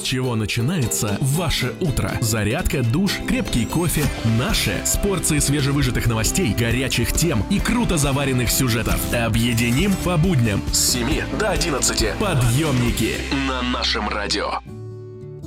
чего начинается ваше утро. Зарядка, душ, крепкий кофе. Наше с порцией свежевыжатых новостей, горячих тем и круто заваренных сюжетов. Объединим по будням с 7 до 11. Подъемники на нашем радио.